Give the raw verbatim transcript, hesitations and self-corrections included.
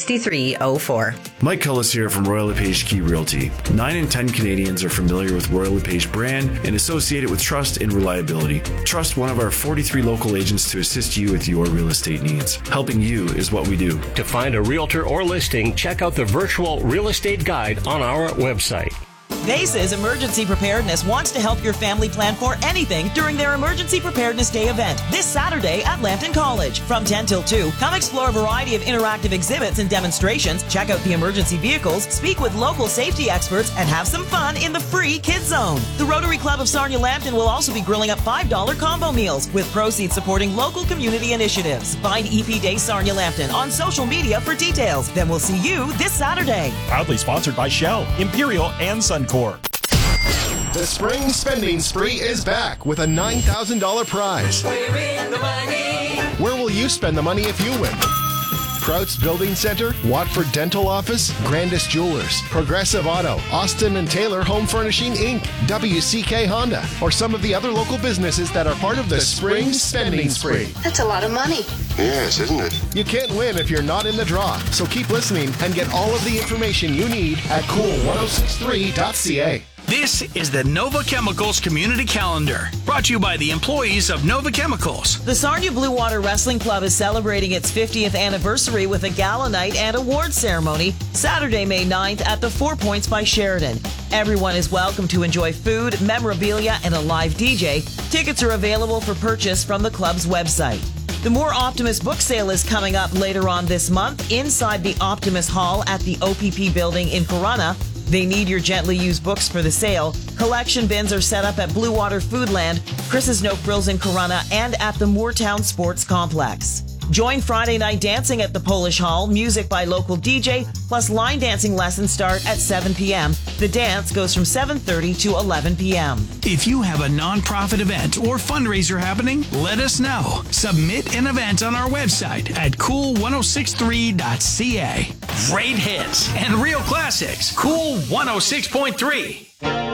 three oh four. Mike Cullis here from Royal LePage Key Realty. Nine in ten Canadians are familiar with Royal LePage brand and associate it with trust and reliability. Trust one of our forty-three local agents to assist you with your real estate needs. Helping you is what we do. To find a realtor or listing, check out the virtual real estate guide on our website. Vases Emergency Preparedness wants to help your family plan for anything during their Emergency Preparedness Day event this Saturday at Lambton College. From ten till two, come explore a variety of interactive exhibits and demonstrations, check out the emergency vehicles, speak with local safety experts, and have some fun in the free Kids Zone. The Rotary Club of Sarnia Lambton will also be grilling up five dollar combo meals with proceeds supporting local community initiatives. Find E P Day Sarnia Lambton on social media for details. Then we'll see you this Saturday. Proudly sponsored by Shell, Imperial, and Suncor. The spring spending spree is back with a nine thousand dollars prize. Win the money. Where will you spend the money if you win? Prouts Building Center, Watford Dental Office, Grandis Jewelers, Progressive Auto, Austin and Taylor Home Furnishing Incorporated, W C K Honda, or some of the other local businesses that are part of the, the spring spending spree. That's a lot of money. Yes, isn't it? You can't win if you're not in the draw, so keep listening and get all of the information you need at cool ten sixty-three dot c a. This is the Nova Chemicals Community Calendar, brought to you by the employees of Nova Chemicals. The Sarnia Blue Water Wrestling Club is celebrating its fiftieth anniversary with a gala night and awards ceremony Saturday, May ninth at the Four Points by Sheridan. Everyone is welcome to enjoy food, memorabilia, and a live D J. Tickets are available for purchase from the club's website. The More Optimist book sale is coming up later on this month inside the Optimist Hall at the O P P building in Corunna. They need your gently used books for the sale. Collection bins are set up at Blue Water Foodland, Chris's No Frills in Corunna, and at the Moortown Sports Complex. Join Friday night dancing at the Polish Hall, music by local D J, plus line dancing lessons start at seven p.m. The dance goes from seven thirty to eleven p.m. If you have a nonprofit event or fundraiser happening, let us know. Submit an event on our website at cool ten sixty-three dot c a. Great hits and real classics. Cool one oh six point three.